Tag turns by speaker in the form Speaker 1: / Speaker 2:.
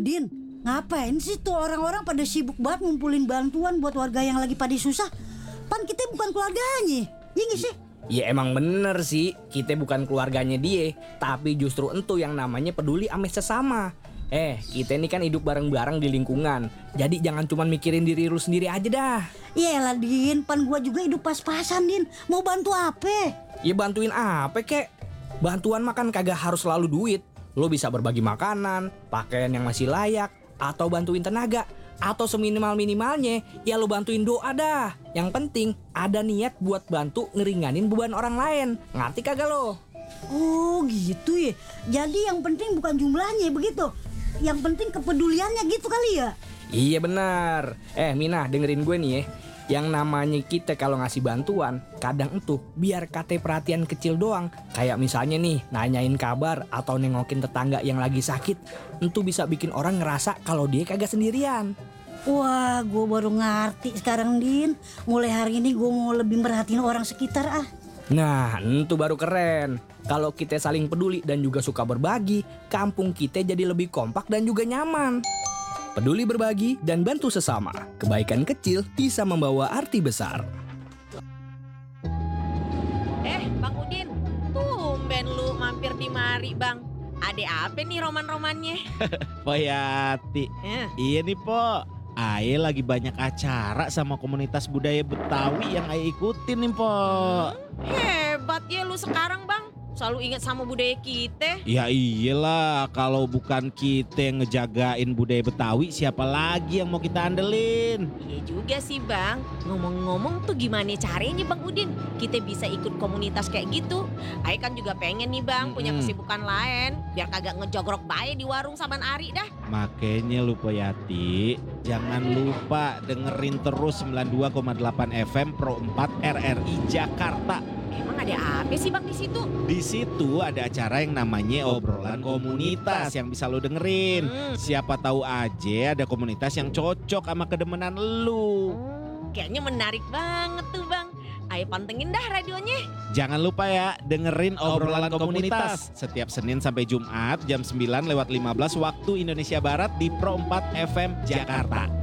Speaker 1: Din, ngapain sih tuh orang-orang pada sibuk banget ngumpulin bantuan buat warga yang lagi pada susah? Pan kita bukan keluarganya, iya gak sih?
Speaker 2: Ya emang bener sih, kita bukan keluarganya dia, tapi justru entu yang namanya peduli ame sesama. Kita ini kan hidup bareng-bareng di lingkungan, jadi jangan cuma mikirin diri lu sendiri aja dah.
Speaker 1: Iyalah Din, pan gua juga hidup pas-pasan Din. Mau bantu apa?
Speaker 2: Ya bantuin apa kek? Bantuan makan kagak harus selalu duit. Lo bisa berbagi makanan, pakaian yang masih layak, atau bantuin tenaga. Atau seminimal-minimalnya, ya lo bantuin doa dah. Yang penting ada niat buat bantu ngeringanin beban orang lain. Ngerti kagak lo?
Speaker 1: Oh gitu ya. Jadi yang penting bukan jumlahnya begitu. Yang penting kepeduliannya gitu kali ya.
Speaker 2: Iya benar. Mina, dengerin gue nih ya. Yang namanya kita kalau ngasih bantuan, kadang itu biar kate perhatian kecil doang. Kayak misalnya nih, nanyain kabar atau nengokin tetangga yang lagi sakit. Itu bisa bikin orang ngerasa kalau dia kagak sendirian.
Speaker 1: Wah, gue baru ngerti sekarang Din. Mulai hari ini gue mau lebih merhatiin orang sekitar ah.
Speaker 2: Nah, itu baru keren. Kalau kita saling peduli dan juga suka berbagi, kampung kita jadi lebih kompak dan juga nyaman. Peduli berbagi dan bantu sesama. Kebaikan kecil bisa membawa arti besar.
Speaker 3: Bang Udin, tumben lu mampir di mari Bang. Ada apa nih roman-romannya?
Speaker 4: Poyati, iya nih Po. Aye lagi banyak acara sama komunitas budaya Betawi yang Aye ikutin nih Po.
Speaker 3: Hebat ya lu sekarang Bang. Selalu ingat sama budaya kita.
Speaker 4: Ya iyalah, kalau bukan kita yang ngejagain budaya Betawi, siapa lagi yang mau kita andelin?
Speaker 3: Iya juga sih Bang. Ngomong-ngomong tuh gimana caranya Bang Udin kita bisa ikut komunitas kayak gitu? Ayo kan juga pengen nih Bang punya kesibukan lain, biar kagak ngejogrok bae di warung saban ari dah.
Speaker 4: Makanya lu Poyati, jangan lupa dengerin terus 92,8 FM Pro 4 RRI Jakarta.
Speaker 3: Emang ada apa sih Bang di situ?
Speaker 4: Di situ ada acara yang namanya obrolan komunitas yang bisa lo dengerin. Siapa tahu aja ada komunitas yang cocok sama kedemenan lu.
Speaker 3: Kayaknya menarik banget tuh Bang. Ayo pantengin dah radionya.
Speaker 4: Jangan lupa ya dengerin obrolan komunitas setiap Senin sampai Jumat jam 9:15 waktu Indonesia Barat di Pro 4 FM Jakarta.